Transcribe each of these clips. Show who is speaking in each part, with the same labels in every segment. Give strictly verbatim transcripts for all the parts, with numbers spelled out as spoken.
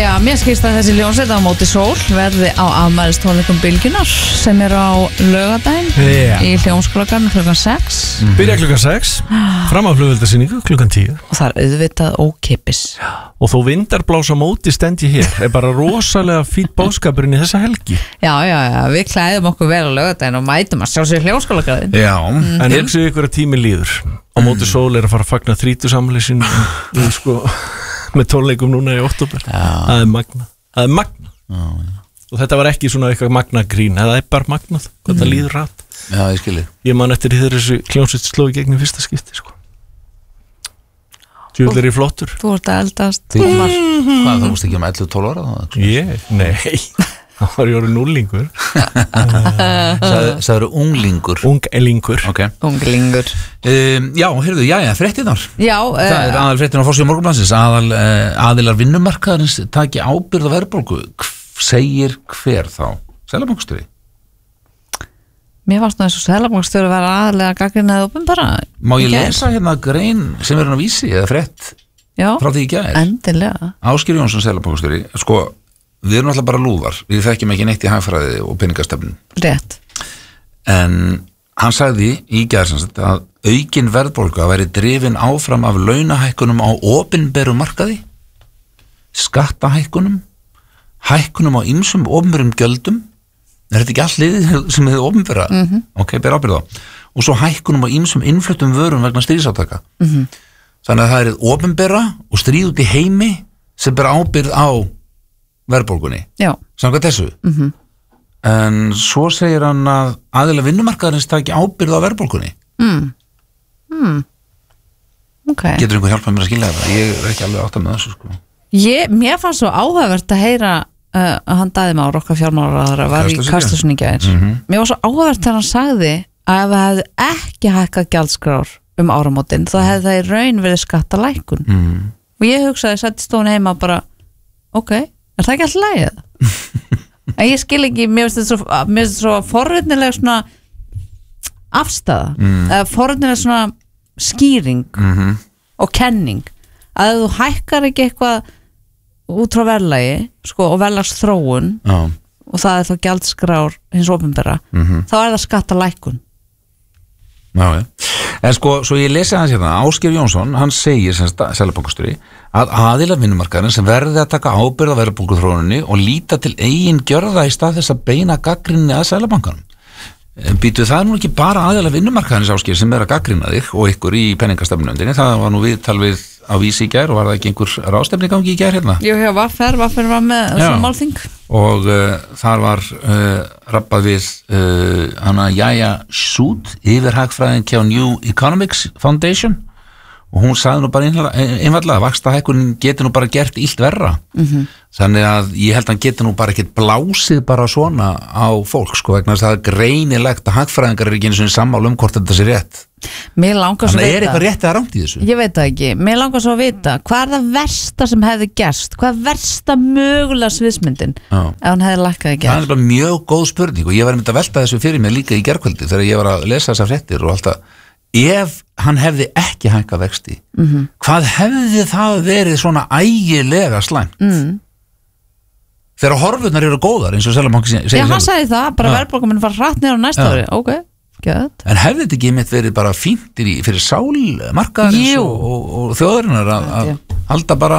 Speaker 1: Já, mér skilst að þessi hljómsveit á móti sól verði á afmælistónleikum Bylgjunnar sem er á laugardaginn
Speaker 2: yeah.
Speaker 1: í hljómskólagarðinu klukkan sex
Speaker 2: mm. Byrja klukkan sex, fram á flugveldasýningu klukkan tíu
Speaker 1: og það er auðvitað ókeypis.
Speaker 2: Og þó vindarblása móti stendi hér er bara rosalega fínt bóðskapurinn í þessa helgi.
Speaker 1: Já, já, já, við klæðum okkur vel á laugardaginn og mætum að sjá sér hljómskólagarðin.
Speaker 2: Já, mm. en hugsið ykkur að tíminn líður á móti sól er að fara að fagna þrítugsafmæli sín sko með tónleikum núna í október. Það er magna það er magna já, já. Og þetta var ekki svona eitthvað magna grín það er bara magnað, hvað mm. það líður rætt.
Speaker 3: Já, ég skilji. Ég
Speaker 2: man eftir því þessu hljómsveit sló í gegn í fyrsta skipti sko. Tjúðlir í flottur.
Speaker 1: Þú ert að eldast
Speaker 3: Hvað, það múst ekki um ellefu til tólf ára?
Speaker 2: Ég? Nei Það var ég orðið núlingur
Speaker 3: Sæður unglingur
Speaker 2: Unglingur
Speaker 3: okay.
Speaker 1: Unglingur
Speaker 3: um, Já, heyrðu, já, já, fréttinnar
Speaker 1: Já
Speaker 3: Það uh, er aðal fréttin á forsíðu Morgunblaðsins aðal, uh, aðilar vinnumarkaðarins taki ábyrgð á verðbólgu segir hver þá? Seðlabankastjóri?
Speaker 1: Mér fannst nú eins og seðlabankastjóri vera aðalega gagnrýnið opinbera.
Speaker 3: Má ég lesa hérna grein sem er hann á Vísi eða frétt
Speaker 1: Já,
Speaker 3: frá því í gær?
Speaker 1: Endilega
Speaker 3: Ásgeir Jónsson seðlabankastjóri sko við erum alltaf bara lúðvar, við þekkjum ekki neitt í hagfræði og peningastefnun.
Speaker 1: Rétt.
Speaker 3: En hann sagði í gærsansett að aukin verðbólga væri drifin áfram af launahækkunum á opinberum markaði, skattahækkunum, hækkunum á ýmsum opinberum gjöldum, er þetta ekki allt liðið sem hefur opinbera? Mm-hmm. Ok, ber ábyrgð á. Og svo hækkunum á ýmsum innfluttum vörum vegna stríðsátaka. Mm-hmm. Þannig að það er opinbera og stríð út í heimi sem ber ábyrgð á verðbólgunni, samkvæmt þessu mm-hmm. en svo segir hann að aðilar vinnumarkaðarins taki ábyrgð á verðbólgunni
Speaker 1: mm. Mm. Okay.
Speaker 3: Getur einhver hjálpað mér að skilja þetta? Ég er ekki alveg átt að með þessu sko.
Speaker 1: Ég, mér fannst svo áhugavert að heyra uh, að hann Daði Már okkar fjármálaráðherra var í Kastljósinu í gær mm-hmm. Mér var svo áhugavert þegar hann sagði að ef það hefði ekki hækkað gjaldskrár um áramótin þá hefði það í raun verið skattalækkun mm. og ég hugsaði, setti stónu heima bara ok er það ekki alltaf lægið? En ég skil ekki, mér finnst þetta svo, mér finnst þetta svo forvitnilega svona afstæða, mm. eða forvitnilega svona skýring
Speaker 3: mm-hmm.
Speaker 1: og kenning að ef þú hækkar ekki eitthvað út frá verðlagi sko, og verðlagsþróun
Speaker 3: oh.
Speaker 1: og það er þá gjaldskrár hins opinbera,
Speaker 3: mm-hmm.
Speaker 1: þá er það skattalækkun.
Speaker 3: Já, ja. En sko, svo ég lesi hans hérna, Ásgeir Jónsson, hann segir sem seðlabankastjóri að aðilar vinnumarkaðarinn sem verði að taka ábyrgð á verðbólguþróuninni og líta til eigin gjörða í stað þess að beina gagnrýni að seðlabankanum. Býtu það er nú ekki bara aðilar vinnumarkaðarins Ásgeir sem er að gagnrýna þig og ykkur í peningastefnunefndinni, það var nú viðtal við á Vísi í gær og var það ekki einhver ráðstefni gangi í gær hérna?
Speaker 1: Jú, hjá Vaffer, Vaffer var með svona málþing
Speaker 3: og uh, þar var uh, rappað við uh, hana Jaja Sood yfirhagfræðin hjá New Economics Foundation og hún sagði nú bara einfallega að vaxtahækkunin getur nú bara gert illt verra
Speaker 1: mm-hmm.
Speaker 3: þannig að ég held að hann getur nú bara ekkert blásið bara svona á fólk sko vegna þess að það er greinilegt að hagfræðingar er ekki einu svona sammála um hvort þetta sé rétt.
Speaker 1: Mér langar svo að vita.
Speaker 3: Þannig er eitthvað rétt eða rangt í þessu?
Speaker 1: Ég veit það ekki. Mér langar svo að vita hvað er það versta sem hefði gerst? Hvað er versta mögulega sviðsmyndin ef hann hefði lækkað í gerð?
Speaker 3: Það er bara mjög góð spurning og ég var einmitt að velta þessu fyrir mig líka í gærkvöldi þegar ég var að lesa þessar fréttir og alltaf ef hann hefði ekki hækkað vexti
Speaker 1: mm-hmm.
Speaker 3: hvað hefði það verið svona ægilega slæmt?
Speaker 1: Mm.
Speaker 3: Þegar horfurnar eru góðar eins og Seðlabanki segir
Speaker 1: Já, hann sagði það, bara verðbólgan mun fara hratt niður á næsta ári. Ok, gett.
Speaker 3: En hefði þetta ekki mitt verið bara fínt í, fyrir sálmarkaðarins og, og, og þjóðarinnar að, að halda bara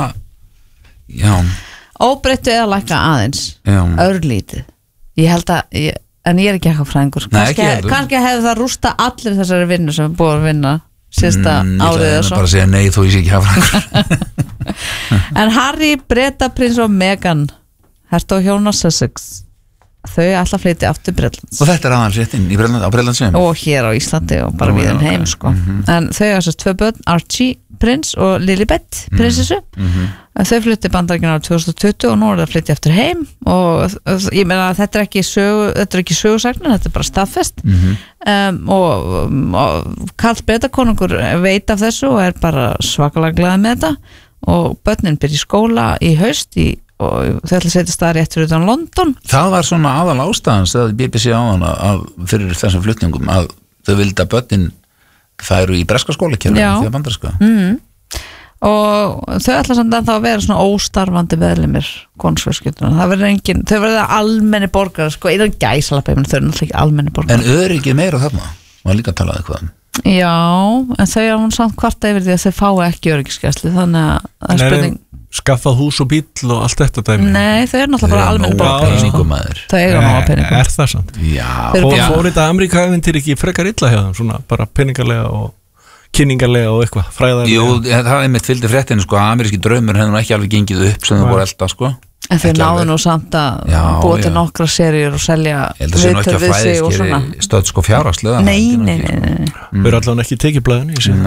Speaker 3: já.
Speaker 1: Óbreyttu eða lækka aðeins
Speaker 3: Já.
Speaker 1: Örlítið. Ég held að ég, en ég er ekki eitthvað fræðingur. Kannski, kannski hefði það rústa allir þessari vinnu sem er búið að vinna síðasta mm, árið
Speaker 3: eða svo. Bara að segja nei þó ég sé ekki hafræðingur.
Speaker 1: En Harry, Breta, prins og Meghan Hertog hjóna Sussex þau ætla að flytja aftur Bretlands
Speaker 3: og þetta er aðeins réttinn í Bretland, á Bretlandsheim
Speaker 1: og hér á Íslandi og bara við um heim okay. sko. mm-hmm. En þau er þess tvö börn Archie prins og Lilibet prinsessu
Speaker 3: mm-hmm.
Speaker 1: þau flytti Bandaríkjunum árið tvö þúsund og tuttugu og nú er það að flytja aftur heim og ég meina að þetta er ekki sögu, þetta er ekki sögusagnir, þetta er bara staðfest
Speaker 3: mm-hmm.
Speaker 1: um, og, og Karl Bretakonungur veit af þessu og er bara svakalega glaður með þetta og börnin byrja í skóla í haust í og þau ætla að setja staðar rétt fyrir utan London. Það
Speaker 3: var svona aðal ástæðans að B B C á hana að fyrir þessum flutningum að þau vildi að börnin færu í breska skólakerfinu því að bandaríska.
Speaker 1: Mm. og þau ætla samt að það vera svona óstarfandi meðlimir konungsfjölskyldunar, það verður engin þau verður almenni borgarar, sko, innan gæsalappa þau eru náttúrulega ekki almenni borgarar.
Speaker 3: En öryggið meira þarna, maður líka talaði eitthvað.
Speaker 1: Já, en þau er hún samt kvarta yfir því að þau fái ekki öryggisgæslu, þannig að það er spurning
Speaker 2: skaffað hús og bíll og allt þetta dæmi.
Speaker 1: Nei, þau eru náttúrulega bara almenni borgarar, sko. Þau eiga nóga peningum.
Speaker 2: Er það samt?
Speaker 3: Já.
Speaker 2: Fór þetta Ameríka-ævintýri ekki frekar illa hjá þeim, svona bara peningarlega og kynningarlega og eitthvað, fræðarlega?
Speaker 3: Jú, það er mitt fylgdi fréttinu, sko, að ameríski draumur hefði nú ekki alveg gengið upp sem þau voru elda, sko.
Speaker 1: En þau náðu nú samt að búa til nokkra seríur og selja viðtöl við sig og svona.
Speaker 3: Stöð sko fjárhagslega.
Speaker 1: Nei, nei, nei.
Speaker 2: Þau eru allavega ekki tekið blæðinu í sig.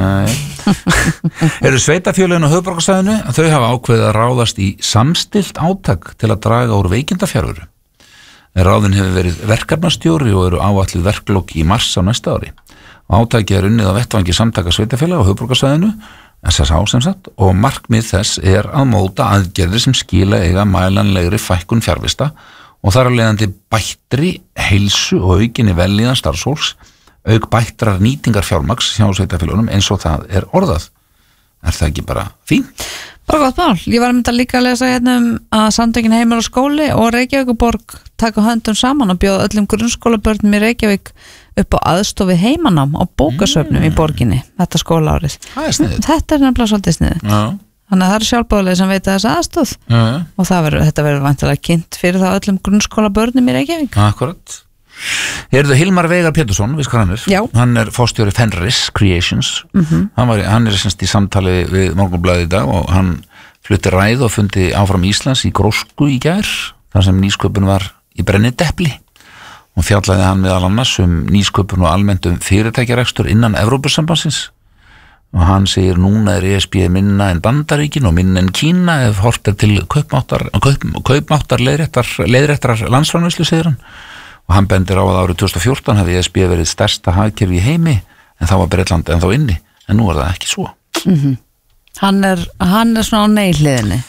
Speaker 3: Nei. Eru sveitafélögin á höfuðborgarsvæðinu, þau hafa ákveðið að ráðast í samstillt átak til að draga úr veikindafjárveru. Ráðin hefur verið verkefnastjóri og eru áætluð verklok í mars á næsta ári. Átakið er unnið á vettvangi samtaka sveitafélaga á höfuðborgarsvæðinu, S S H sem sagt, og markmið þess er að móta aðgerðir sem skila eiga mælanlegri fækkun fjarvista og þar af leiðandi bættri heilsu og aukinni vellíðan starfsfólks, auk bættrar nýtingar fjármagns hjá sveitafélagunum eins og það er orðað. Er það ekki bara fínt?
Speaker 1: Bara gott mál. Ég var að mynda líka að lesa hérna um að samtökin Heimil og skóli og Reykjavíkurborg taka höndum saman og bjóða öllum grunnskólabörnum í Reykjavík upp á aðstofi heimanám og bókasöfnum mm. í borginni þetta skólaárið. Þetta er nefnilega svolítið sniðugt.
Speaker 3: Já.
Speaker 1: Þannig að það eru sjálfboðalegir sem veita þessa aðstoð
Speaker 3: Já.
Speaker 1: Og það verður, þetta verður væntanlega kynnt fyrir það öllum grunnskólabörnum í Reykjavík.
Speaker 3: Akkurat. Heyrðu, Hilmar Veigar Pétursson, veist hvað hann er?
Speaker 1: Já.
Speaker 3: Hann er forstjóri Fenris Creations. Mm-hmm. hann, var, hann er semst í samtali við Morgunblaðið í dag og hann flutti ræð og fundi áfram Íslands í Grósku í gær, þar sem nýsköpun var í brennidepli. Og fjallaði hann meðal annars um nýsköpun og almennt um fyrirtækjarekstur innan Evrópusambandsins. Og hann segir núna er E S B minna en Bandaríkin og minna en Kína ef hort er til kaupmáttar, kaup, kaupmáttar leiðréttar, leiðréttar landsframleiðslu, segir hann. Og hann bendir á að árið tvö þúsund og fjórtán hefði E S B verið stærsta hagkerfi í heimi en þá var Bretland ennþá inni, en nú er það ekki svo.
Speaker 1: Mm-hmm. Hann er, hann er svona á neihliðinni.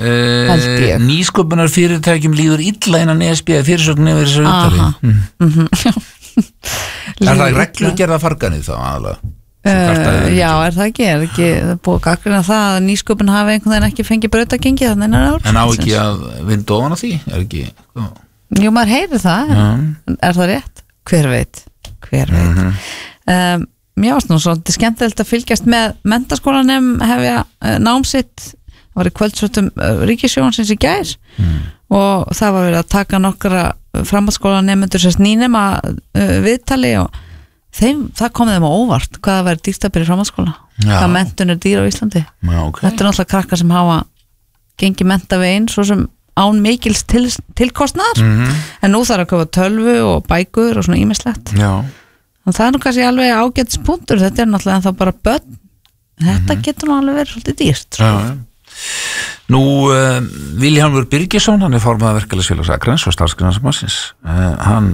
Speaker 3: Uh, nýsköpunar fyrirtækjum líður illa innan E S B fyrirsögn yfir þessu uttali. Mm. Mm-hmm. Er það reglugerða farganið þá aðalega?
Speaker 1: Uh, já, er það ekki, er ekki búið gagnrýna það að nýsköpun hafi einhvern veginn ekki fengið brautagengi þannig innan ár.
Speaker 3: En á ekki að vinda ofan á því? Er ekki? Ó.
Speaker 1: Jú, maður heyrir það, mm. er það rétt? Hver veit, hver veit. Mm-hmm. Um, mér varst nú svolítið skemmtilegt að fylgjast með menntaskólanum hefja uh, námsitt, það var í kvöldsvöldum uh, Ríkissjónsins í gær mm. og það var verið að taka nokkra framhaldsskólanemendur sérst nýnema uh, viðtali og þeim, það kom þeim á óvart hvað það væri dýrt að byrja framhaldsskóla, hvað menntun er dýr á Íslandi.
Speaker 3: Já, okay.
Speaker 1: Þetta er náttúrulega krakkar sem hafa gengið mennta veginn svo sem án mikils til, tilkostnaðar mm-hmm. en nú þarf að köpa tölvu og bækur og svona ýmislegt.
Speaker 3: Já.
Speaker 1: Og það er nú kannski alveg ágætis punktur, þetta er náttúrulega ennþá bara börn, þetta mm-hmm. getur nú alveg verið svolítið dýrt.
Speaker 3: Já, ja. Nú, uh, Vilhjálmur Birgisson, hann er formaður verkalýðsfélags Akraness og starfsgreinasambandsins, uh, hann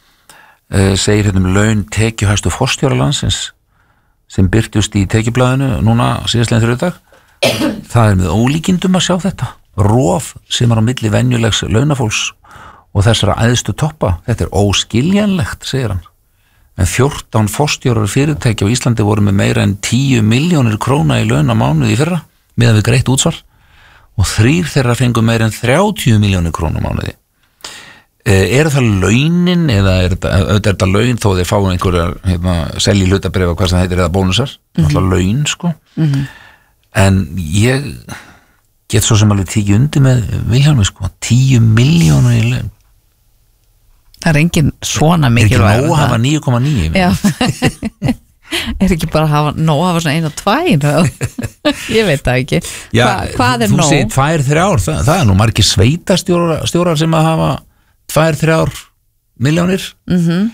Speaker 3: uh, segir hérna um laun tekjuhæstu forstjóra landsins sem birtust í tekjublaðinu núna síðastlegin þriðjudag. Það er með ólíkindum að sjá þetta. Rof sem er á milli venjulegs launafólks og þessara æðstu toppa, þetta er óskiljanlegt, segir hann. En fjórtán forstjórar fyrirtæki á Íslandi voru með meira en tíu milljónir króna í laun á mánuði í fyrra, meðan við greitt útsvar, og þrír þeirra fengu meira en þrjátíu milljónir króna á mánuði. Eh, er það launin eða er þetta, er þetta laun þó þeir fáum einhverjar hérna, selji hlutabréfa, hvað sem heitir, eða bónusar, mm-hmm. alltaf laun, sko. Mm-hmm. En ég get svo sem alveg tíu undir með Vilhjálmi, sko, tíu milljónir í laun.
Speaker 1: Það er engin svona mikilvæg.
Speaker 3: Er ekki nóg að hafa níu komma níu?
Speaker 1: Já. Er ekki bara að hafa nóg að hafa svona einu og tvær? Ég veit það ekki.
Speaker 3: Já,
Speaker 1: Hva, hvað er
Speaker 3: þú
Speaker 1: nóg?
Speaker 3: segir tvær, þrjár, það, það er nú margir sveitastjórar sem að hafa tvær, þrjár milljónir. Mhm.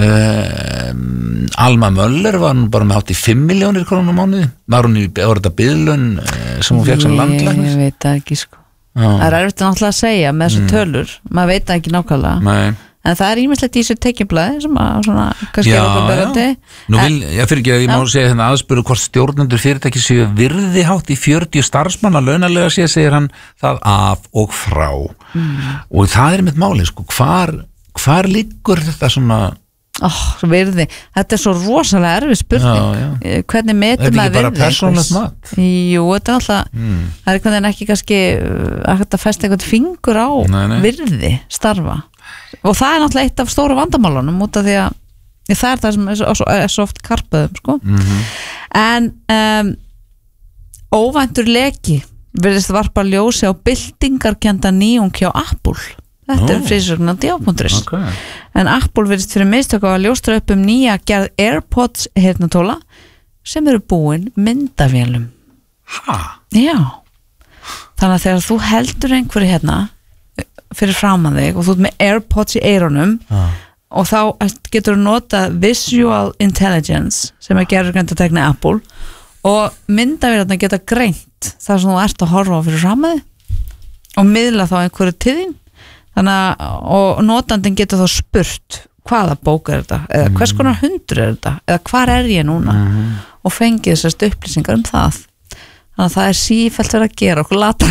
Speaker 3: Um, Alma Möller var nú bara með hátt í fimm milljónir krónum á mánuði. Var hún í, var þetta biðlaun sem hún fekk sem landlæknis?
Speaker 1: Ég veit það ekki, sko. Já. Það er erfitt náttúrulega að segja með þessu mm. tölur, maður veit það ekki nákvæmlega. Nei. En það er ýmislegt í þessu tekjublaði sem að svona, kannski er okkur berandi.
Speaker 3: Nú vil, ég fyrir ekki að ég má segja þennan aðspuru hvort stjórnendur fyrirtæki séu virði hátt í fjörutíu starfsmanna launalega sé, segir hann, það af og frá. Mm. Og það er mitt máli, sko, hvar, hvar liggur þetta svona
Speaker 1: oh, virði, þetta er svo rosalega erfið spurning
Speaker 3: Já, já.
Speaker 1: hvernig metum
Speaker 3: Þetta er
Speaker 1: maður
Speaker 3: ekki bara
Speaker 1: virði
Speaker 3: persónulegt
Speaker 1: einhvers?
Speaker 3: mat?
Speaker 1: Jú, þetta er alltaf
Speaker 3: Mm.
Speaker 1: það er hvernig ekki kannski uh, að þetta festa eitthvað fingur á
Speaker 3: Nei, nei.
Speaker 1: virði starfa og það er náttúrulega eitt af stóru vandamálunum út af því að það er það sem er svo, er svo oft karpaðum sko.
Speaker 3: Mhm.
Speaker 1: en um, óvæntur leki virðist varpa ljósi á byltingarkenda nýjung hjá Apple þetta
Speaker 3: Nú.
Speaker 1: er frísögn á d a punktur is
Speaker 3: Ok.
Speaker 1: en Apple virðist fyrir mistök á að ljóstra upp um nýja gerð AirPods heyrnatóla sem eru búin myndavélum
Speaker 3: Ha?
Speaker 1: já þannig að þegar þú heldur einhverju hérna fyrir framan þig og þú ert með AirPods í eyrunum
Speaker 3: Ah.
Speaker 1: og þá getur þú nota Visual Intelligence sem er gerðurgreindartækni Apple og myndavélarnar geta greint þar sem þú ert að horfa á fyrir framan þig og miðla þá einhverju til þín þannig að og notandinn getur þá spurt hvaða bók er þetta eða hvers konar hundur er þetta eða hvar er ég núna
Speaker 3: Mhm.
Speaker 1: og fengið þessast upplýsingar um það þannig að það er sífellt verið að gera okkur lata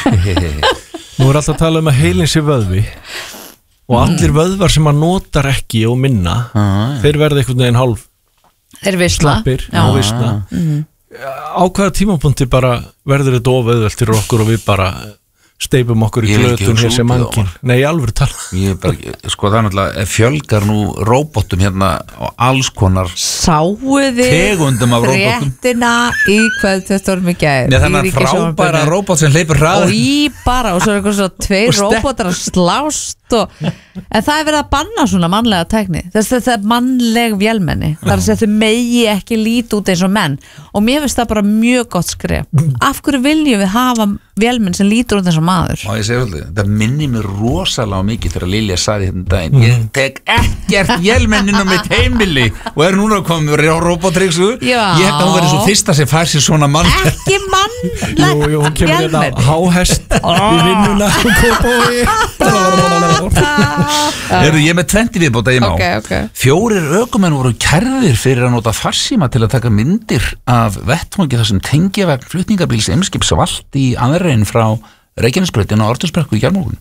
Speaker 2: Nú er alltaf að tala um að heilin sé vöðvi og allir vöðvar sem maður notar ekki og minna
Speaker 3: Ah, já.
Speaker 2: þeir verða einhvern veginn hálf
Speaker 1: þeir visla
Speaker 2: slappir
Speaker 1: Já.
Speaker 2: og visna á hvaða tímapunkti bara verður þetta ofauðvelt fyrir okkur og við bara steipum okkur í
Speaker 3: Ég vil ekki
Speaker 2: glötun
Speaker 3: hugsa
Speaker 2: hér sem
Speaker 3: út í það,
Speaker 2: mannkyn Nei, í alvöru tala
Speaker 3: Ég er bara, sko það er náttúrulega fjölgar nú róbótum hérna og alls konar
Speaker 1: Sáuði
Speaker 3: tegundum af róbótum.
Speaker 1: fréttina í kvöldtestormi gær
Speaker 3: Nei, þannig að frábæra róbót sem hleypur
Speaker 1: og
Speaker 3: hraðar
Speaker 1: í bara og svo er eitthvað svo tveir
Speaker 3: Og stekk-
Speaker 1: róbótar að slást og, en það er verið að banna svona mannlega tækni þess að þetta er mannleg vélmenni þar að þau megi ekki líti út eins og menn og mér finnst það bara mjög gott skref af hverju viljum við hafa vélmenn sem lítur út eins og maður
Speaker 3: og ég segi alltaf, það minnir mér rosalega mikið þegar Lilja sagði hérna um daginn ég tek ekkert vélmenninn á mitt heimili og er núna að koma með robótryksu
Speaker 1: Já.
Speaker 3: ég held að hún verið svo fyrsta sem fær sér svona mann
Speaker 1: ekki
Speaker 2: Jú, jú, hún
Speaker 1: mannleg
Speaker 2: kemur hérna
Speaker 1: vélmenni
Speaker 2: háhest í vinnuna
Speaker 3: Eru ég með tventi viðbóta ég má
Speaker 1: ok, ok
Speaker 3: Fjórir ökumenn voru kærðir fyrir að nota farsíma til að taka myndir af vettfangi þar sem tengja vegn flutningabíls emskips valt í aðrein frá Reykjanesbrautin og Ártúnsbrekku í Gjármógun.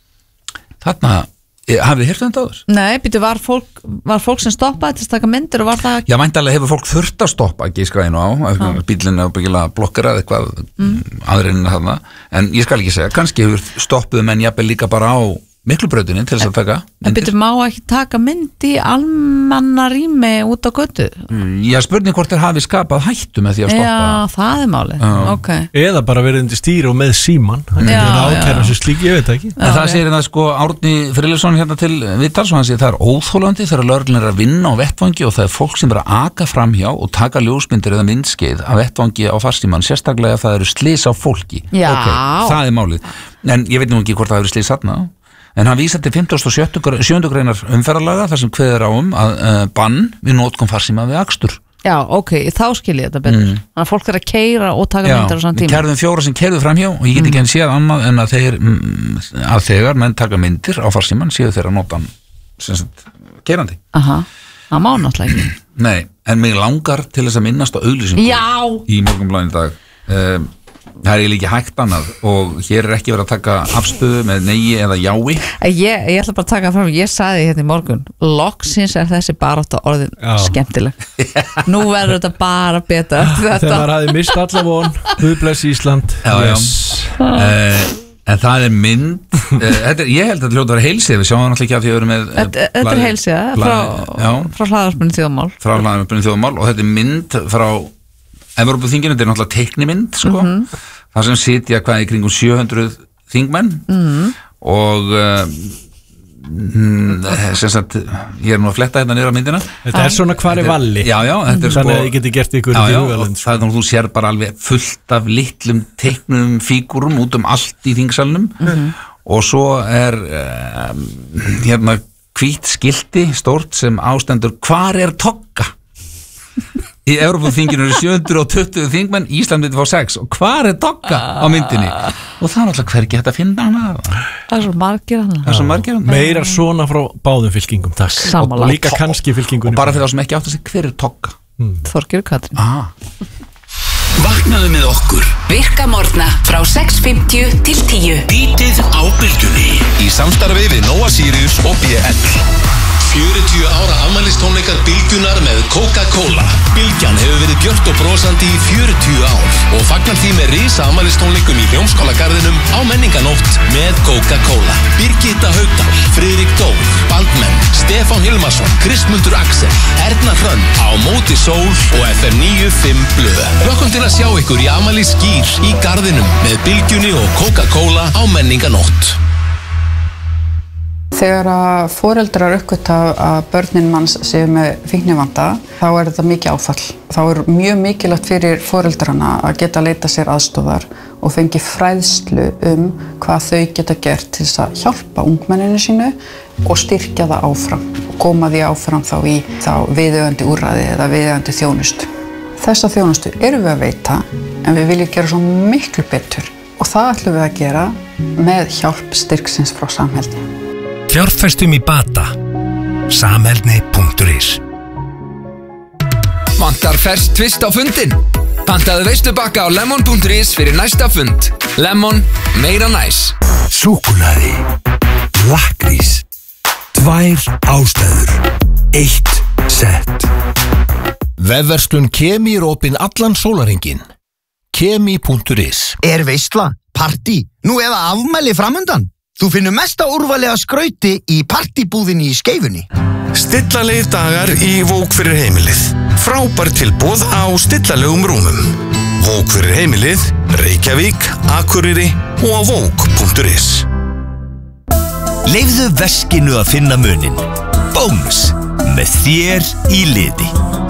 Speaker 3: Þarna, e, hafið þið heyrt um þetta áður?
Speaker 1: Nei, býtu, var fólk, var fólk sem stoppaði til að taka myndir og var það
Speaker 3: Já, væntanlega hefur fólk þurft að stoppa ekki skræðinu á, ah. bílinn er byggilega blokkarað eitthvað mm. aðreinina þarna, en ég skal ekki segja, kannski hefur stoppuð menn jafnvel líka bara á Miklubrautinni til þess að taka
Speaker 1: En býtu, má ekki taka mynd í almanna rými út á götu?
Speaker 3: Já, spurning hvort þeir hafi skapað hættu með því að stoppa
Speaker 1: Já, það er málið,
Speaker 3: Já.
Speaker 1: ok
Speaker 2: Eða bara verið undir stýri og með síman Það
Speaker 1: Já,
Speaker 2: er
Speaker 1: já.
Speaker 2: ákæra sem slík, ég veit það ekki
Speaker 3: En það
Speaker 1: ok.
Speaker 3: segir hérna sko Árni Friðleifsson hérna til viðtals og hann segir það er óþólandi þegar lögreglan er að vinna á vettvangi og það er fólk sem er að aka framhjá og taka ljósmyndir eða myndskeið af vettvangi á farsíman, sérstaklega ef það eru slys á fólki.
Speaker 1: Já.
Speaker 3: Ok, það er málið. En ég veit nú ekki hvort það eru slys þarna. En hann vísar til fimmtugasta og sjöundu greinar umferðarlaga þar sem kveður á um að uh, bann við notkun farsíma við akstur.
Speaker 1: Já, ok, þá skil ég þetta betur
Speaker 3: Mm.
Speaker 1: Þannig að fólk er að keira og taka
Speaker 3: Já,
Speaker 1: myndir á saman
Speaker 3: við
Speaker 1: tíma
Speaker 3: kærðum fjóra sem keyrðu framhjá og ég get ekki enn séð annað en að þeir mm, að þegar menn taka myndir á farsíman séu þeir að nota hann sem sagt keyrandi.
Speaker 1: Aha, það má náttúrulega ekki
Speaker 3: Nei, en mig langar til þess að minnast á auglýsingu
Speaker 1: Já,
Speaker 3: í Morgunblaðinu í dag. Um, það er eiginlega ekki hægt annað og hér er ekki verið að taka afstöðu með neigi eða jái.
Speaker 1: ég, ég ætla bara að taka það fram Ég sagði hérna í morgun Loksins er þessi barátta orðin
Speaker 2: Já.
Speaker 1: skemmtileg Nú verður þetta bara betra eftir
Speaker 2: Þegar
Speaker 1: þetta
Speaker 2: maður hafði mist alla von Guð bless Ísland
Speaker 3: Já, já. Uh, en það er mynd uh, þetta er, ég held að þetta hljóta að vera heilsið við sjáum það náttúrulega ekki að því að við erum með uh,
Speaker 1: Þetta þetta er
Speaker 3: blaði-
Speaker 1: heilsíða
Speaker 3: blaði-
Speaker 1: frá,
Speaker 3: já,
Speaker 1: frá hlaðarspunni þjóðmál
Speaker 3: frá hlaðarspunni þjóðmál og þetta er mynd frá Evrópuþinginu, þetta er náttúrulega teiknimynd sko, þar sem sitja hvað í kringum sjö hundruð þingmenn mm. og uh, mm, sem sagt ég er nú að fletta hérna niður á myndina.
Speaker 2: Þetta er svona hvar er valli
Speaker 3: Já, já, þetta er sko
Speaker 2: Þannig að ég geti gert ykkur
Speaker 3: Já,
Speaker 2: í
Speaker 3: já,
Speaker 2: hugalund
Speaker 3: og það er þannig að þú sér bara alveg fullt af litlum teiknum fígúrum út um allt í þingsalnum mm. og svo er um, hérna hvít skilti stórt sem ástendur hvar er Togga? Í Evrópuþinginu eru sjö hundruð tuttugu þingmenn, Ísland myndi fá sex og hvar er Togga á myndinni? Og það er náttúrulega hvergi hægt að finna hana.
Speaker 1: Það er svo margir hann
Speaker 3: Það er svo margir hana.
Speaker 2: Meira svona frá báðum fylkingum, takk
Speaker 1: Sammála.
Speaker 2: Og líka kannski fylkingunum
Speaker 3: Og bara fyrir þá sem ekki átt að segja hver er Togga?
Speaker 1: Þorgeir Katrín
Speaker 3: Ah.
Speaker 4: Vaknaðu með okkur
Speaker 5: Virka morgna frá sex fimmtíu til tíu.
Speaker 4: Bítið á bylgjunni í samstarfi við Nóa Sirius og B L.
Speaker 6: fjörutíu ára afmælistónleikar Bylgjunar með Coca-Cola. Bylgjan hefur verið björt og brosandi í fjörutíu ár og fagnar því með risa afmælistónleikum í Hljómskálagarðinum á Menninganótt með Coca-Cola. Birgitta Haugdal, Friðrik Dór, Baldmenn, Stefán Hilmarsson, Kristmundur Axel, Erna Hrönn á Móti Sól og F M níu fimm Blöð. Hlökkum til að sjá ykkur í afmælisgír í garðinum með Bylgjunni og Coca-Cola á Menninganótt.
Speaker 7: Þegar að foreldrar uppgöta að börnin manns séu með fíknivanda, þá er þetta mikið áfall. Þá er mjög mikilvægt fyrir foreldrana að geta leita sér aðstofar og fengi fræðslu um hvað þau geta gert til þess að hjálpa ungmenninu sínu og styrkja það áfram og koma því áfram þá í þá viðeigandi úrræði eða viðeigandi þjónustu. Þessa þjónustu erum við að veita en við viljum gera svo miklu betur og það ætlum við að gera með hjálp styrksins frá Samheldni.
Speaker 8: Fjárfestum í bata. Samheldni punktur is.
Speaker 9: Vantar ferskt tvist á fundin? Pantaðu veislubakka á lemon punktur is fyrir næsta fund. Lemon, meira næs.
Speaker 8: Súkkulaði. Lakkrís. Tvær ástæður. Eitt sett. Vefverslun Kemi er opin allan sólarhringinn. Kemi punktur is.
Speaker 10: Er veisla, partí, nú eða afmæli framundan? Þú finnur mesta úrvali að skrauti í partibúðinni í Skeifunni.
Speaker 8: Stillalegir dagar í Vók fyrir heimilið. Frábær tilboð á stillalegum rúmum. Vók fyrir heimilið, Reykjavík, Akureyri og á vók punktur is. Leifðu veskinu að finna munin. Bónus, með þér í liði.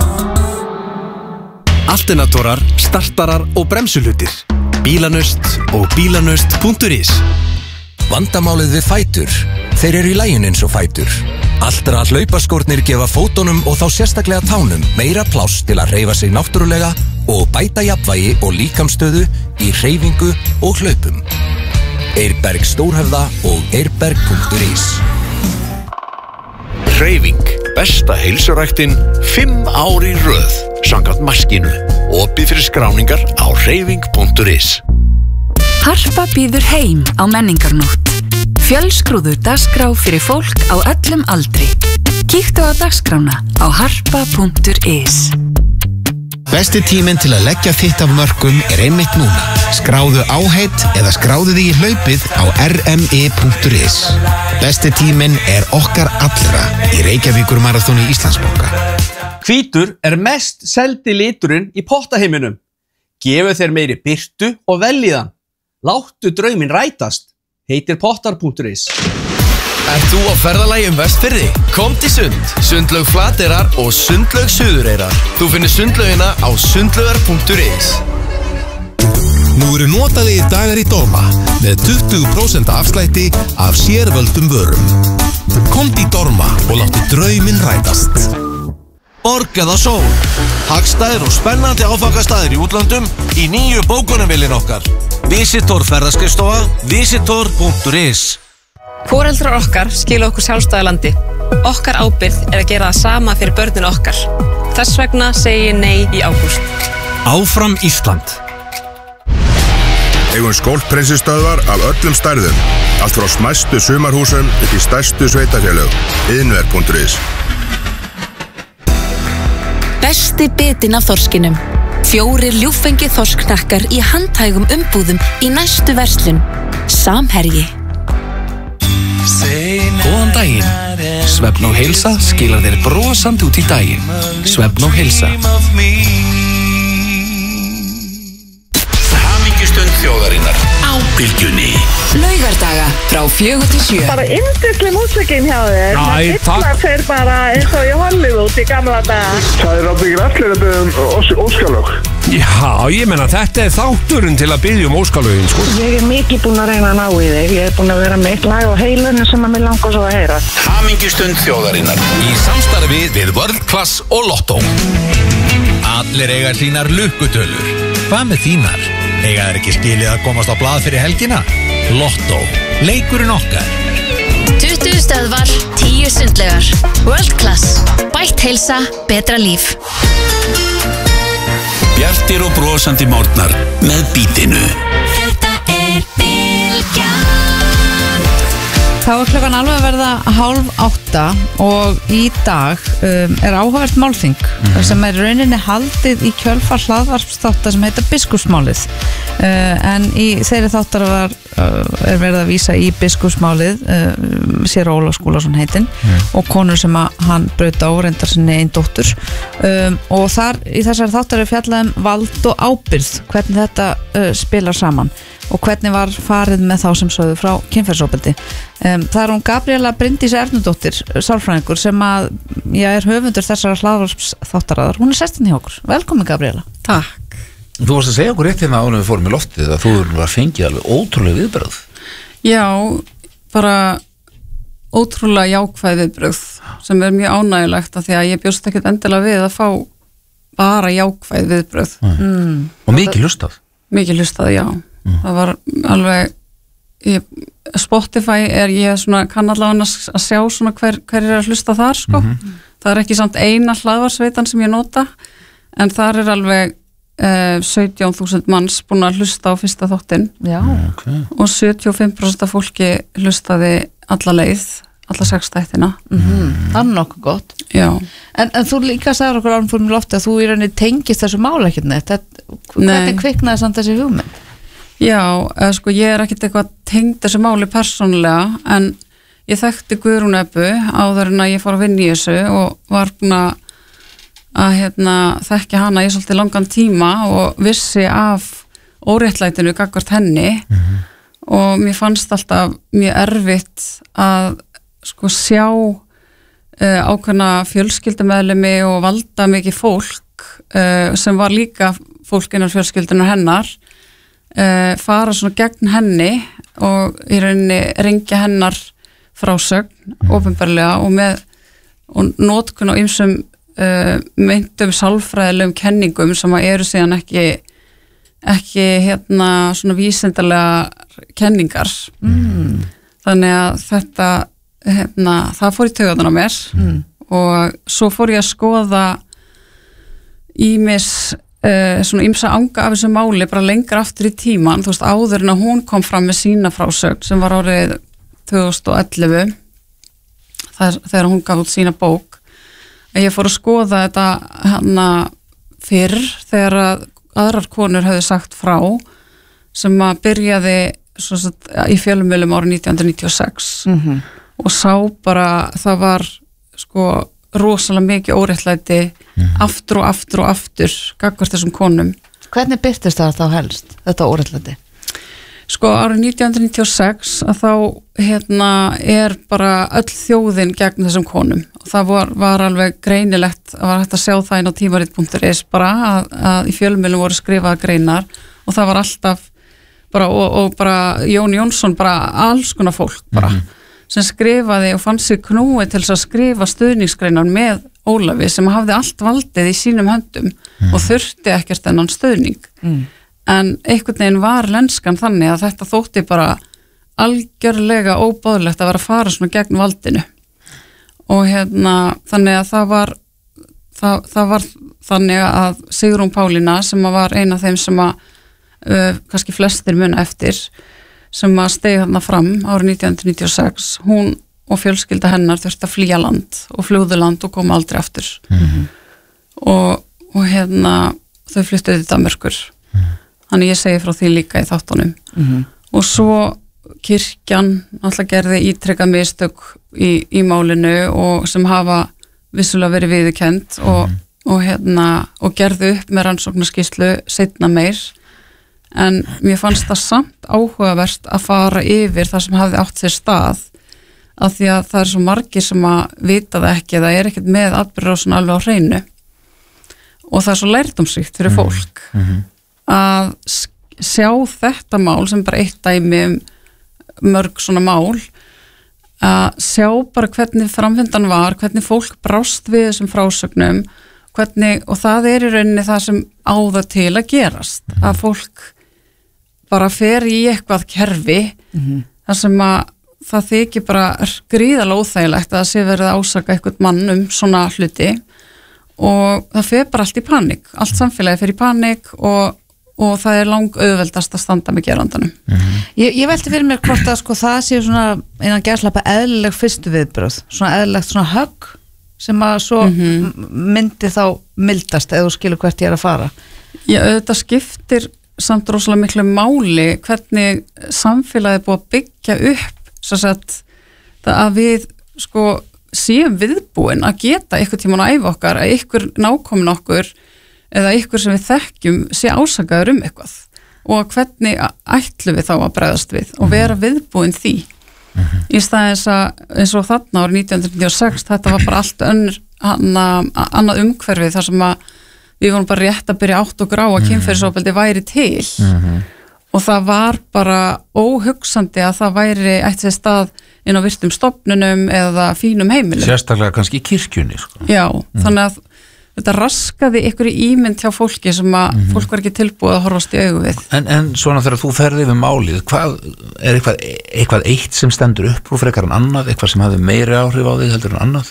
Speaker 8: Alternatorar, startarar og bremsuhlutir. Bílanust og bílanust punktur is. Vandamálið við fætur. Þeir eru í laginu eins og fætur. Allra hlaupaskórnir gefa fótunum og þá sérstaklega tánum meira pláss til að hreyfa sig náttúrulega og bæta jafnvægi og líkamsstöðu í hreyfingu og hlaupum. Eirberg Stórhöfða og eirberg punktur is.
Speaker 11: Hreyfing, besta heilsuræktin, fimm ár í röð, samkvæmt maskínu. Opið fyrir skráningar á hreyfing punktur is.
Speaker 5: Harpa býður heim á Menningarnótt. Fjölskrúður dagskrá fyrir fólk á öllum aldri. Kíktu á dagskrána á harpa punktur is.
Speaker 12: Besti tíminn til að leggja þitt af mörkum er einmitt núna. Skráðu áheit eða skráðu þig í hlaupið á r m i punktur is. Besti tíminn er okkar allra í Reykjavíkur maraþoni Íslandsbanka.
Speaker 13: Hvítur er mest seldi liturinn í pottaheiminum. Gefu þeir meiri birtu og velíðan. Láttu drauminn rætast, heitir pottar punktur is.
Speaker 9: Er þú á ferðalagi um Vestfirði? Kom til Sund, Sundlaug Flateyrar og Sundlaug Suðureyrar. Þú finnir sundlaugina á sundlaugar punktur is.
Speaker 8: Nú eru notalegir dagar í Dorma með tuttugu prósent afslætti af sérvöldum vörum. Komdu í Dorma og láttu drauminn rætast.
Speaker 14: Borg eða sól, hagstæðir og spennandi áfangastæðir í útlöndum í nýju bókunarvélin okkar. Visitor ferðaskrifstofa, visitor punktur is.
Speaker 15: Foreldrar okkar skila okkur sjálfstæðu landi. Okkar ábyrgð er að gera það sama fyrir börnin okkar. Þess vegna segi ég nei í ágúst.
Speaker 8: Áfram Ísland.
Speaker 16: Eigum skólpreinsistöðvar af öllum stærðum. Allt frá smæstu sumarhúsum upp í stærstu sveitafélög. iðnver punktur is.
Speaker 5: Besti bitinn af þorskinum. Fjórir ljúffengi þorsknakkar í handhægum umbúðum í næstu verslun. Samherji.
Speaker 4: Góðan daginn. Svefn og heilsa skilar þér brosandi út í daginn. Svefn og heilsa.
Speaker 11: Hamingjustund þjóðarinnar á Bylgjunni.
Speaker 5: Laugardaga frá fjögur til sjö.
Speaker 17: Bara yndisleg músikinn hjá þér. Það hitlar þeir bara eins og í Hollywood í gamla daga.
Speaker 16: Það er ábyggilega allir að biðja um óskalög.
Speaker 18: Já, ég menna þetta er þátturinn til að biðja um óskalögin, sko.
Speaker 17: Ég er mikið búin að reyna að ná í þig. Ég er búin að vera með eitt lag á heilunni sem að mér langar svo að heyra.
Speaker 11: Hamingjustund þjóðarinnar í samstarfi við World Class og Lotto.
Speaker 19: Allir eiga sínar lukkutölur. Hvað með þínar? Eiga þær ekki skilið að komast á blað fyrir helgina? Lotto, leikurinn okkar.
Speaker 5: tuttugu stöðvar, tíu sundlegar. World Class. Bætt heilsa, betra líf.
Speaker 11: Bjartir og brosandi morgnar með Bítinu.
Speaker 5: Þetta er Bylgjan.
Speaker 1: Þá er klukkan alveg að verða hálf átta og í dag um, er áhugavert málþing mm. sem er rauninni haldið í kjölfar hlaðvarpsþáttar sem heita Biskupsmálið uh, en í þeirri þáttar var, uh, er verið að vísa í Biskupsmálið uh, sér Ólaf Skúlason heitinn mm. og konur sem að hann braut á reyndar sinni einn dóttur um, og þar í þessari þáttar er fjallað um vald og ábyrgð, hvernig þetta uh, spilar saman og hvernig var farið með þá sem sögðu frá kynferðisofbeldi. Um, það er hún Gabriela Bryndís Ernudóttir, sálfræðingur sem að, já, er höfundur þessara hlaðvarpsþáttaraðar. Hún er sestin hjá okkur. Velkomin Gabriela.
Speaker 3: Takk. Þú varst að segja okkur rétt hérna áður en við fórum í loftið að þú var fengið alveg ótrúlega viðbrögð.
Speaker 7: Já, bara ótrúlega jákvæð viðbrögð sem er mjög ánægilegt af því að ég bjóst ekkert endilega við að fá bara jákvæð viðbrögð.
Speaker 3: Mm. Og mikið hlustað.
Speaker 7: Mikið hlustað, já. Mm. Það var alveg ég, Spotify er ég svona kann allavega að sjá svona hver, hver er að hlusta þar sko. Mm-hmm. Það er ekki samt eina hlaðvarsveitan sem ég nota en þar er alveg eh, sautján þúsund manns búin að hlusta á fyrsta þáttinn.
Speaker 1: Já.
Speaker 3: Okay.
Speaker 7: Og sjötíu og fimm prósent af fólki hlustaði alla leið alla sex þættina.
Speaker 1: Mm-hmm. Það er nokkuð gott.
Speaker 7: Já.
Speaker 1: En, en þú líka sagður okkur árum fórum í lofti að þú í rauninni tengist þessu mála ekkert neitt. Hvernig kviknaði samt þessi hugmynd?
Speaker 7: Já, eða, sko, ég er ekkert eitthvað tengd þessu máli persónulega en ég þekkti Guðrún Ebbu áður en að ég fór að vinna í þessu og var búin að, að hérna, þekkja hana í svolítið langan tíma og vissi af óréttlætinu gagnvart henni mm-hmm. og mér fannst alltaf mjög erfitt að sko, sjá uh, ákveðna fjölskyldumeðlimi og valda mikið fólk uh, sem var líka fólk innan fjölskyldunar hennar Uh, fara svona gegn henni og í rauninni rengja hennar frásögn mm. opinberlega og með og notkun á ýmsum uh, meintum sálfræðilegum kenningum sem eru síðan ekki ekki hérna svona vísindalega kenningar mm. þannig að þetta hérna, það fór í taugarnar á mér mm. og svo fór ég að skoða ýmis Uh, svona ýmsa anga af þessu máli bara lengra aftur í tíman, þú veist áður en að hún kom fram með sína frásögn sem var árið tvö þúsund og ellefu þar, þegar hún gaf út sína bók að ég fór að skoða þetta hana fyrr þegar að aðrar konur hefði sagt frá sem að byrjaði sagt, í fjölmiðlum árið nítján hundruð níutíu og sex
Speaker 1: mm-hmm.
Speaker 7: og sá bara það var sko rosalega mikið óréttlæti mm. aftur og aftur og aftur gagnvart þessum konum.
Speaker 1: Hvernig birtist það þá helst, þetta óréttlæti?
Speaker 7: Sko árið nítján hundruð níutíu og sex að þá hérna er bara öll þjóðin gegn þessum konum og það var, var alveg greinilegt að var hægt að sjá það inn á tímarit punktur is bara að, að í fjölmiðlum voru skrifaða greinar og það var alltaf bara og, og bara Jón Jónsson bara alls konar fólk bara mm. sem skrifaði og fann sig knúi til þess að skrifa stuðningsgreinar með Ólafi sem hafði allt valdið í sínum höndum mm. og þurfti ekkert þennan stuðning
Speaker 1: mm.
Speaker 7: en einhvern veginn var lenskan þannig að þetta þótti bara algjörlega óbáðlegt að vera að fara svona gegn valdinu og hérna þannig að það var það, það var þannig að Sigrún Pálína sem var eina af þeim sem að uh, kannski flestir muna eftir sem að steig þarna fram árið nítján hundruð níutíu og sex, hún og fjölskylda hennar þurfti að flýja land og flúðu land og koma aldrei aftur
Speaker 3: mm-hmm.
Speaker 7: og, og hérna þau fluttuði til Danmerkur mm-hmm. þannig ég segi frá því líka í þáttunum
Speaker 1: mm-hmm.
Speaker 7: og svo kirkjan alltaf gerði ítrekkað mistök í, í málinu og sem hafa vissulega verið viðurkennd og,
Speaker 3: mm-hmm.
Speaker 7: og hérna og gerði upp með rannsóknarskýrslu seinna meir en mér fannst það samt áhugavert að fara yfir það sem hafði átt sér stað af því að það er svo margir sem að vita það ekki, það er ekkert með atburðarásin alveg á hreinu og það er svo lærdómsríkt fyrir fólk
Speaker 3: mm-hmm.
Speaker 7: að sjá þetta mál sem bara eitt dæmi um mörg svona mál að sjá bara hvernig framvindan var, hvernig fólk brást við þessum frásögnum hvernig, og það er í rauninni það sem á það til að gerast mm-hmm. að fólk bara fer í eitthvað kerfi
Speaker 1: mm-hmm.
Speaker 7: þar sem að það þykir bara gríðalega óþægilegt að það sé verið að ásaka eitthvað mann um svona hluti og það fer bara allt í panik allt samfélagi fer í panik og, og það er lang auðveldast að standa með gerandanum.
Speaker 1: Mm-hmm. Ég, ég velti fyrir mér hvort að sko það sé svona innan gæslappa eðlileg fyrstu viðbröð, svona eðlilegt svona högg sem að svo mm-hmm. myndi þá mildast eða þú skilur hvert ég er að fara.
Speaker 7: Já, þetta skiptir samt rosalega miklu máli hvernig samfélagið búið að byggja upp svo að, að við sko séum viðbúin að geta ykkur tíman á ævi okkar, að ykkur nákomin okkur eða ykkur sem við þekkjum sé ásakaður um eitthvað og hvernig ætlum við þá að bregðast við og vera viðbúin því mm-hmm. í staðins að eins og þarna árið nítján hundruð níutíu og sex þetta var bara allt önnur hana, annað umhverfið þar sem að við vorum bara rétt að byrja átt og grá að kynferðisofbeldi væri til mm-hmm. og það var bara óhugsandi að það væri eitt sér stað inn á virtum stofnunum eða fínum heimilum.
Speaker 3: Sérstaklega kannski í kirkjunni sko.
Speaker 7: Já, mm. þannig að þetta raskaði ykkur í ímynd hjá fólki sem að mm-hmm. fólk var ekki tilbúið að horfast í augu við.
Speaker 3: En, en svona þegar þú ferði við málið, hvað, er eitthvað, eitthvað eitt sem stendur upp úr frekar en annað, eitthvað sem hafði meiri áhrif á þig heldur en annað?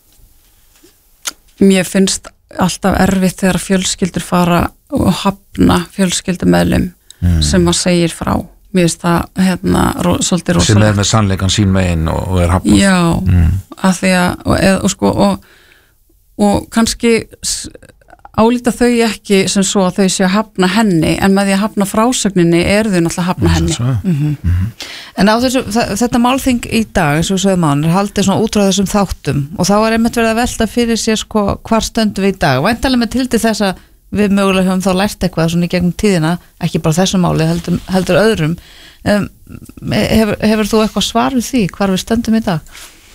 Speaker 7: Mér finnst alltaf erfitt þegar fjölskyldur fara og hafna fjölskyldumeðlum mm. sem maður segir frá. Mér finnst það hérna ro, svolítið rosalega. Sem
Speaker 3: er með sannleikan sín megin og, og er hafnað.
Speaker 7: Já,
Speaker 3: mm.
Speaker 7: að því að og, eð, og sko og, og kannski álíta þau ekki sem svo að þau sé að hafna henni en með því að hafna frásögninni er þau náttúrulega að hafna henni.
Speaker 1: Mm-hmm. Mm-hmm. En á þessu, þetta málþing í dag eins og sögum án er haldið svona út frá þessum þáttum og þá er einmitt verið að velta fyrir sér sko hvar stöndum við í dag. Væntanlega með tildi þess að við mögulega höfum þá lært eitthvað svona í gegnum tíðina, ekki bara þessum máli heldur, heldur öðrum. Um, hefur, hefur þú eitthvað svar við því hvar við stöndum í dag?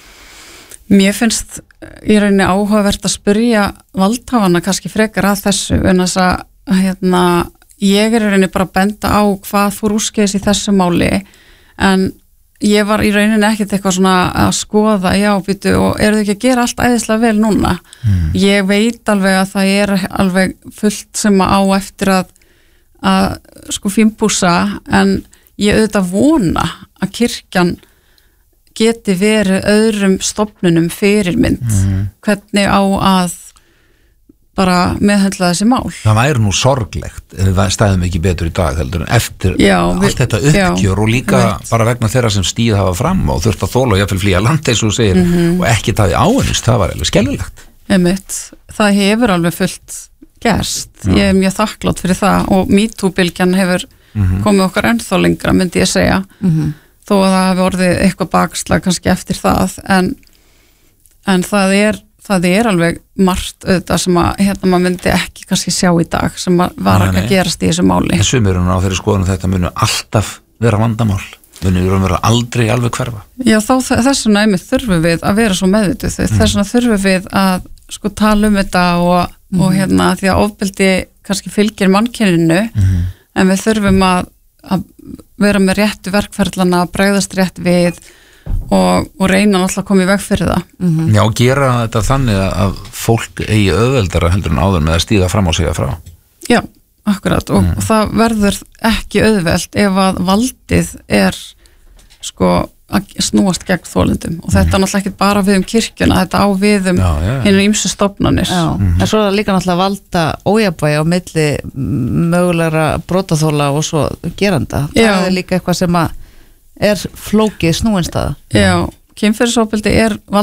Speaker 7: Mér finnst í rauninni áhugavert að spyrja valdhafana kannski frekar að þessu en þess að hérna, ég er í rauninni bara að benda á hvað fór úrskeiðis í þessu máli en ég var í rauninni ekkert eitthvað svona að skoða, já, býtu, og eru þau ekki að gera allt æðislega vel núna? Mm. Ég veit alveg að það er alveg fullt sem á eftir að, að sko fínpúsa en ég auðvitað vona að kirkjan geti verið öðrum stofnunum fyrirmynd, mm. hvernig á að bara meðhöndla þessi mál.
Speaker 3: Það væri nú sorglegt ef við stæðum ekki betur í dag heldur en eftir
Speaker 7: já,
Speaker 3: allt
Speaker 7: við,
Speaker 3: þetta uppgjör
Speaker 7: já,
Speaker 3: og líka
Speaker 7: veit.
Speaker 3: Bara vegna þeirra sem stíð hafa fram og þurft að þóla og jáfnvel flýja land eins og þú segir
Speaker 7: mm-hmm.
Speaker 3: og ekki taði áunnist, það var alveg skellulegt.
Speaker 7: Einmitt, það hefur alveg fullt gerst, já. Ég er mjög þakklátt fyrir það og MeToo-bylgjan hefur mm-hmm. komið okkar ennþá lengra myndi ég segja, mm-hmm. þó að það hefur orðið eitthvað bakslag kannski eftir það en, en það er það er alveg margt auðvitað sem að hérna maður myndi ekki kannski sjá í dag sem var nei, nei. Að gerast í þessu máli.
Speaker 3: En sumir á þeirri skoðun þetta munu alltaf vera vandamál, munu vera aldrei alveg hverfa.
Speaker 7: Já þá þess vegna einmitt þurfum við að vera svo meðvituð, mm. þess vegna þurfum við að sko tala um þetta og, mm. og hérna því að ofbeldi kannski fylgir mannkyninu mm. en við þurfum að, að vera með réttu verkferðlana, að bregðast rétt við Og, og reyna alltaf að koma í veg fyrir það
Speaker 3: mm-hmm. Já, gera þetta þannig að fólk eigi auðveldara heldur en áður með að stíga fram og segja frá.
Speaker 7: Já, akkurat og, mm. og það verður ekki auðveld ef að valdið er sko að snúast gegn þolendum og þetta mm. er náttúrulega ekki bara við um kirkjuna, þetta á við um hinn ýmsu stofnanir
Speaker 1: mm-hmm. En svo er það líka náttúrulega valda ójafnvægi á milli mögulegra brotaþola og svo geranda. Það Já. Er líka eitthvað sem að er flókið snúinstaða.
Speaker 7: Já, kynferðisofbeldi er